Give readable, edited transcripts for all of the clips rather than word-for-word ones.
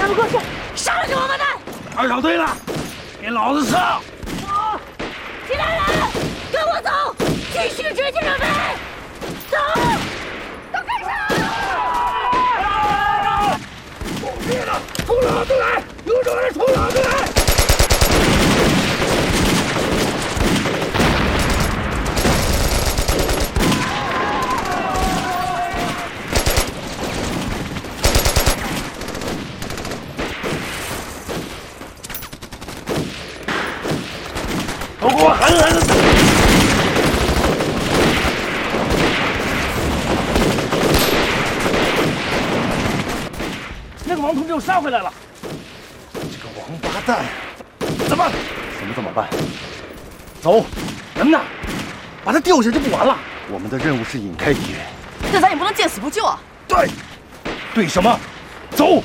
他们过去，杀了这王八蛋！ 二小队了，给老子上！ 走，其他人跟我走，继续追击他们！走，都跟上！ 不必了，冲老子来！有种人冲老子来！ 都给我狠狠的！那个王同志又杀回来了。这个王八蛋！怎么办？ 怎么办？ 走，人呢？把他丢下就不完了。 我们的任务是引开敌人， 那咱也不能见死不救啊！ 对，对什么？走！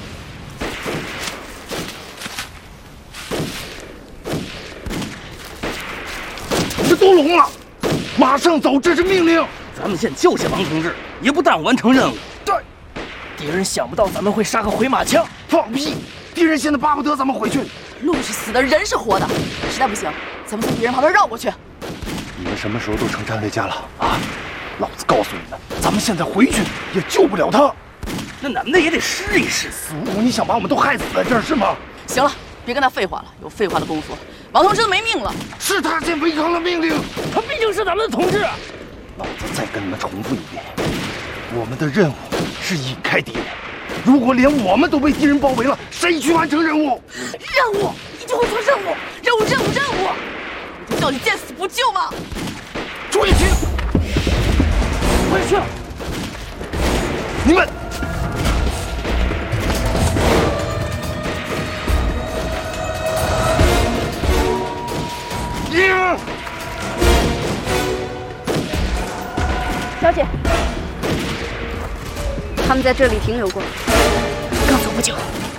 都聋了，马上走，这是命令。 咱们先救下王同志，也不耽误完成任务。 对， 敌人想不到咱们会杀个回马枪。 放屁！敌人现在巴不得咱们回去。 鹿是死的，人是活的，实在不行，咱们从敌人旁边绕过去。 你们什么时候都成战略家了啊？ 老子告诉你们，咱们现在回去也救不了他。 那男的也得试一试。 死物，你想把我们都害死在这儿是吗？ 行了，别跟他废话了，有废话的功夫，王同志都没命了。 是他先违抗了命令， 他毕竟是咱们的同志。 老子再跟你们重复一遍，我们的任务是引开敌人。如果连我们都被敌人包围了，谁去完成任务？ 任务，你就会做任务，任务！我就叫你见死不救嘛！ 注意听， 回去。 你们。 小姐，他们在这里停留过， 刚走不久，